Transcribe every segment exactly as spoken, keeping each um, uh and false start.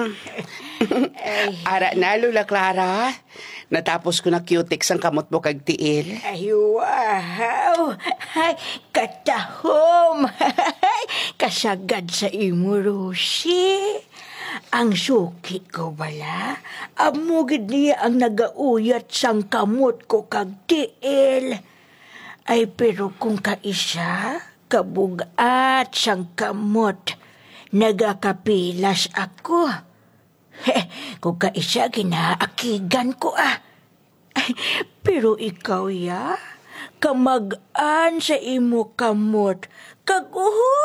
Ara na, Lola Clara. Natapos ko na cutex ang kamot mo kag tiil. Ay, wow! Ay, katahom! Kasagad sa imo, Rosie. Ang suki ko bala, amugid niya ang nagauyat sang kamot ko kag tiil. Ay, pero kung kaisa, kabugat sang kamot, nagakapilas ako. Heh, kung kaisa, ginaakigan ko ah. Ay, pero ikaw ya, kamagaan sa imo kamot, kaguho.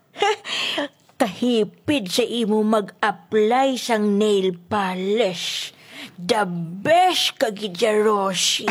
Kahipid sa imo mag-apply sang nail polish. The best kagidya, Rosie.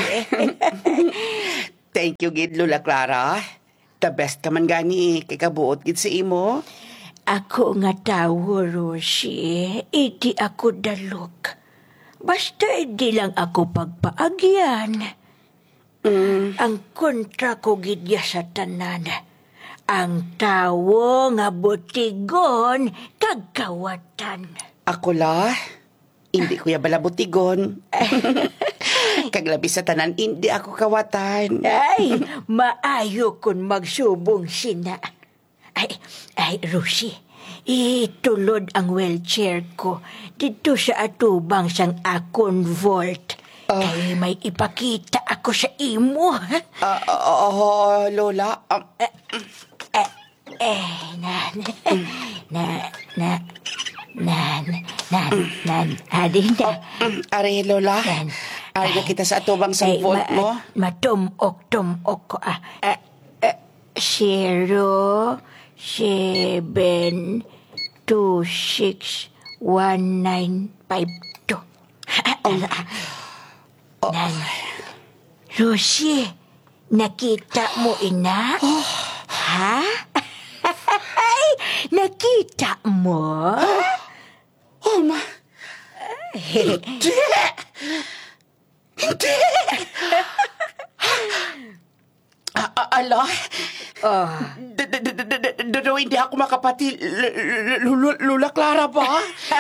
Thank you, gid, Lola Clara. The best ka man gani, kay kabuot gid sa imo. Ako nga tawo, Rosie. Iti ako dalok. Basta hindi lang ako pagpaagyan. Mm. Ang kontra ko gidya sa tanan. Ang tawo nga butigon kagkawatan. Ako la, hindi ko ya bala butigon. Kaglabi sa tanan, hindi ako kawatan. Ay, maayo kun magsubong sina. Ay, ay, Rosie, itulod ang wheelchair ko dito sa atubang sang akon vault. Uh, Kay may ipakita ako sa imo. Uh, uh, uh, Lola, um, uh, uh, eh, nan, na, na, nan, nan, nan, adi na. Uh, Ari, Lola, nan, ari na kita sa atubang sang vault ma, mo. Matumok, tumok ko, ah. Uh, uh, zero, seven, two, six, one, nine, five, two. Oh. Oh. Nan, Rosie, nakita mo ina? Oh. Ha? Nakita mo? Oh, ma. Hindi. Hindi. Ala? Oh. Dado, hindi ako makapati. Lula Clara ba?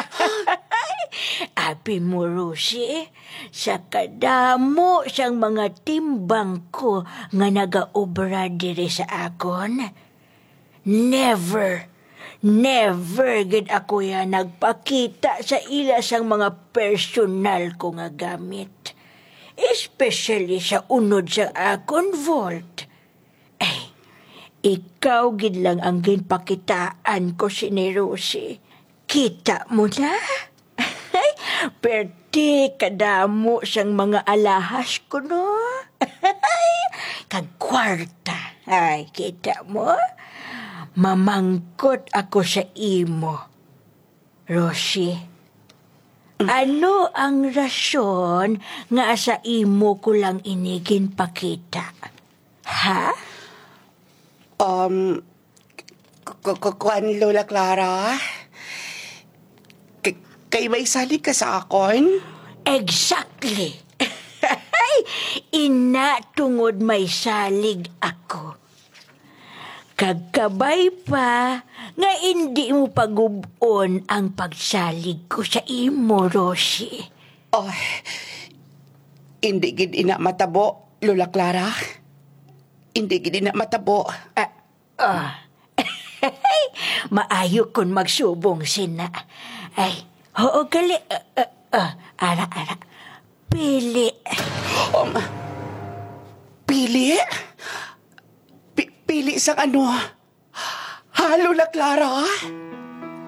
Abi mo, Rosie, sa kadamo siyang mga timbang ko nga nagaobra dire sa akon. Never, never gid ako ya nagpakita sa ila sang mga personal ko nga gamit. Especially sa unod sa akon vault. Ay, ikaw gid lang ang ginpakitaan ko si ni Rosie. Kita mo na? Ay, perti kadamo siyang mga alahas ko, no? Ay, kagkwarta. Ay, kita mo? Mamangkot ako sa imo. Rosie, ano ang rasyon nga sa imo ko lang inigin pakita? Ha? Um, kuan, Lola Clara? Kay may salig ka sa akon? Exactly. Ina tungod may salig ako. Kagkabay pa nga hindi mo pagubon ang pagsalig ko sa imo, Rosie. Oh, hindi gid ina matabo, Lola Clara. Hindi gid ina matabo. Ah, oh. Maayo kun magsubong sina. Ay, oo, gali. Uh, uh, uh, ara, ara. Pili. Um, pili? P- pili sa ano? Ha, Lola Clara?